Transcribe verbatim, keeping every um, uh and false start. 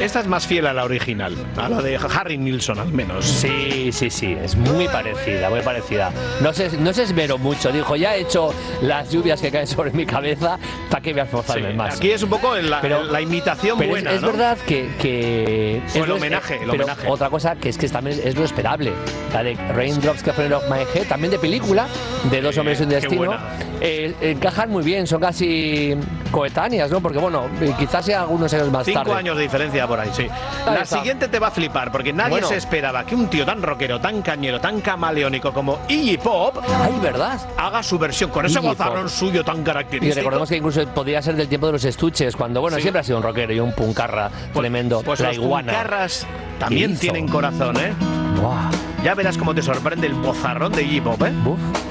esta es más fiel a la original, a la de Harry Nilsson al menos. Sí, sí, sí, es muy parecida, muy parecida. No se, no se esmeró mucho, dijo, ya he hecho las lluvias que caen sobre mi cabeza, ¿para qué voy a esforzarme Sí, más? aquí es un poco la, pero, la imitación pero buena, es, es ¿no? verdad que... que O es el lo- homenaje, el pero homenaje. otra cosa que es que también es lo esperable. La de Raindrops que Fell Off My Head, también de película, de dos Sí, hombres y un qué destino, buena. eh, encajan muy bien, son casi coetáneas, ¿no? Porque bueno, quizás sea algunos años más Cinco tarde. años de diferencia por ahí, sí. Ahí La está. siguiente te va a flipar, porque nadie Bueno. se esperaba que un tío tan rockero, tan cañero, tan camaleónico como Iggy Pop Ay, ¿verdad? haga su versión con ese Iggy vozarrón Pop. suyo tan Y característico. recordemos que incluso podría ser del tiempo de los estuches, cuando, bueno, Sí. siempre ha sido un rockero y un puncarra tremendo. Pues la los iguana. puncarras también hizo? tienen corazón, ¿eh? Buah. Ya verás cómo te sorprende el vozarrón de Iggy Pop, ¿eh? Buf.